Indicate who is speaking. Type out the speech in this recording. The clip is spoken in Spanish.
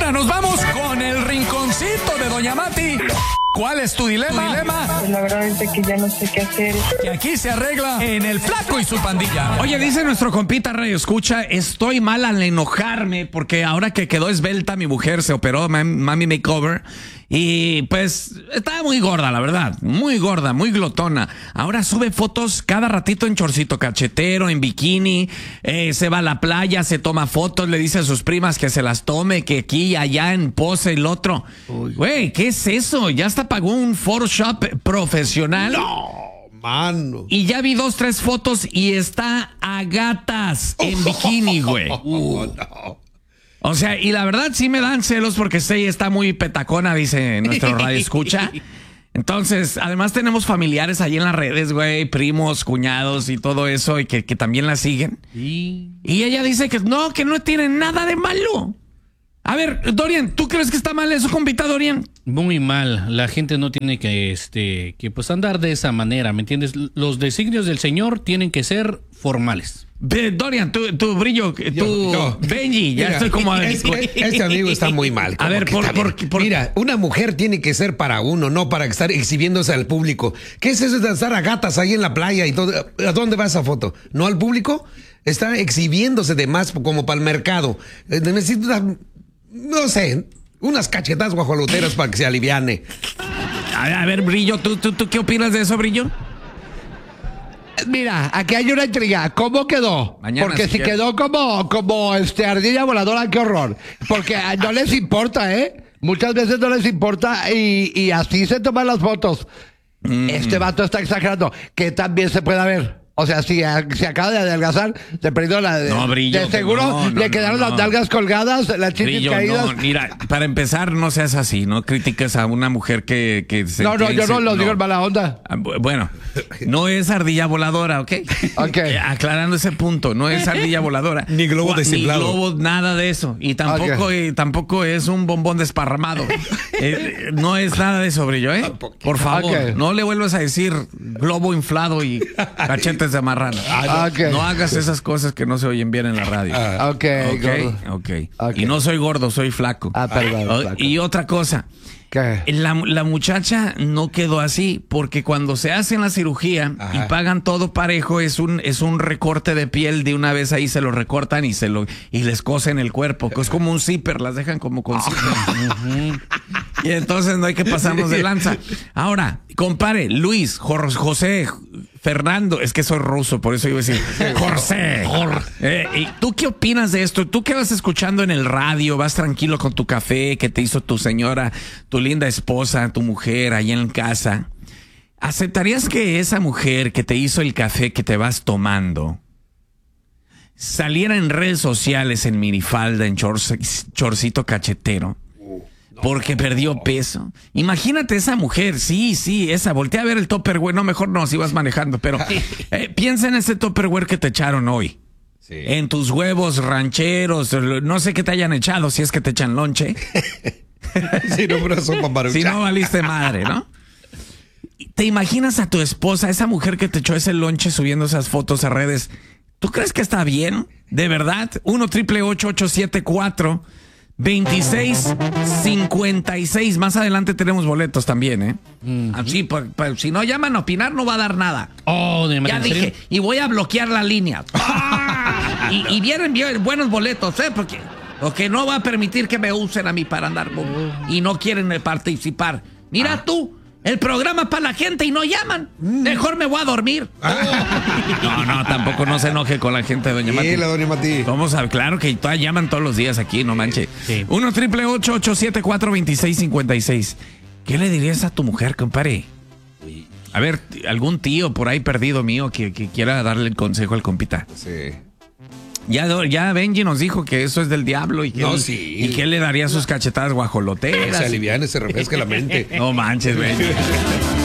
Speaker 1: Ahora nos vamos con el rinconcito de Doña Mati. ¿Cuál es tu dilema?
Speaker 2: Pues la verdad es de que ya no sé qué hacer.
Speaker 1: Y aquí se arregla en El Flaco y su pandilla. Oye, dice nuestro compita Radio Escucha, estoy mal al enojarme porque ahora que quedó esbelta mi mujer, se operó Mami Makeover y pues estaba muy gorda, la verdad, muy gorda, muy glotona. Ahora sube fotos cada ratito en chorcito cachetero, en bikini, se va a la playa, se toma fotos, le dice a sus primas que se las tome, que aquí y allá en pose el otro. Güey, ¿qué es eso? Ya hasta pagó un Photoshop profesional.
Speaker 3: No, mano.
Speaker 1: Y ya vi 2, 3 fotos y está a gatas en bikini, güey.
Speaker 3: No.
Speaker 1: O sea, y la verdad sí me dan celos porque sí está muy petacona, dice nuestro radio escucha. Entonces, además tenemos familiares ahí en las redes, güey, primos, cuñados y todo eso, y que también la siguen. Y ella dice que no tiene nada de malo. A ver, Dorian, ¿tú crees que está mal eso, compita, Dorian?
Speaker 4: Muy mal. La gente no tiene que pues andar de esa manera, ¿me entiendes? Los designios del Señor tienen que ser formales.
Speaker 1: Dorian, tú Brillo, tú Benji, ya
Speaker 3: mira,
Speaker 1: estoy como...
Speaker 3: Este amigo está muy mal.
Speaker 1: A ver,
Speaker 3: mira, una mujer tiene que ser para uno, no para estar exhibiéndose al público. ¿Qué es eso de estar a gatas ahí en la playa y todo? ¿A dónde va esa foto? ¿No al público? Está exhibiéndose de más como para el mercado. Necesita, no sé, unas cachetadas guajoloteras para que se aliviane.
Speaker 1: A ver, Brillo, ¿tú qué opinas de eso, Brillo?
Speaker 5: Mira, aquí hay una intriga. ¿Cómo quedó?
Speaker 1: Mañana,
Speaker 5: porque si quedó como ardilla voladora, qué horror. Porque no les importa, ¿eh? Muchas veces no les importa y así se toman las fotos. Este vato está exagerando. Que también se pueda ver. O sea, si acaba de adelgazar, se perdió la de...
Speaker 1: No, Brillo.
Speaker 5: De seguro le quedaron las nalgas colgadas, las chichis
Speaker 1: Brillo,
Speaker 5: caídas.
Speaker 1: no, mira, para empezar, no seas así. No critiques a una mujer que se...
Speaker 5: No, yo no lo digo en mala onda.
Speaker 1: Bueno, no es ardilla voladora, ¿ok?
Speaker 5: Ok.
Speaker 1: Aclarando ese punto, no es ardilla voladora.
Speaker 3: Ni globo desinflado.
Speaker 1: Ni globo, nada de eso. Y tampoco es un bombón desparramado. No es nada de eso, Brillo, ¿eh? Por favor, no le vuelvas a decir globo inflado y cachetes de marrano. No hagas esas cosas que no se oyen bien en la radio. Ok. Y no soy gordo, soy flaco.
Speaker 5: Perdón, flaco.
Speaker 1: Y otra cosa.
Speaker 5: ¿Qué?
Speaker 1: La muchacha no quedó así porque cuando se hacen la cirugía y pagan todo parejo es un recorte de piel de una vez ahí se lo recortan y les cosen el cuerpo, que es como un zipper, las dejan como con zipper. Y entonces no hay que pasarnos de lanza. Ahora, compare, Luis, José, Fernando, es que soy ruso, por eso iba a decir José. ¿Y tú qué opinas de esto? ¿Tú qué vas escuchando en el radio? ¿Vas tranquilo con tu café que te hizo tu señora, tu linda esposa, tu mujer ahí en casa? ¿Aceptarías que esa mujer que te hizo el café que te vas tomando saliera en redes sociales en minifalda, en chorcito cachetero? Porque perdió peso. Imagínate esa mujer, sí, esa. Voltea a ver el Tupperware. No, mejor no, si vas manejando. Pero piensa en ese Tupperware que te echaron hoy. Sí. En tus huevos rancheros. No sé qué te hayan echado, si es que te echan lonche.
Speaker 3: Si no, pero son paparuchas.
Speaker 1: Si no, valiste madre, ¿no? ¿Te imaginas a tu esposa, esa mujer que te echó ese lonche subiendo esas fotos a redes? ¿Tú crees que está bien? ¿De verdad? 1-888-874 2656. Más adelante tenemos boletos también, ¿eh? Así, si no llaman a opinar, no va a dar nada. Ya dije, y voy a bloquear la línea. y vienen buenos boletos, ¿eh? Porque no va a permitir que me usen a mí para andar y no quieren participar. Mira tú. El programa para la gente y no llaman. Mejor me voy a dormir. No, tampoco no se enoje con la gente, doña Mati.
Speaker 3: Sí, la doña Mati.
Speaker 1: Vamos a ver, claro que llaman todos los días aquí, no manche. 1-888-874-2656. ¿Qué le dirías a tu mujer, compadre? A ver, algún tío por ahí perdido mío que quiera darle el consejo al compita.
Speaker 3: Sí.
Speaker 1: Ya Benji nos dijo que eso es del diablo y que, y que él le daría sus cachetadas guajoloteras.
Speaker 3: Se aliviane, se refresca la mente.
Speaker 1: No manches, Benji.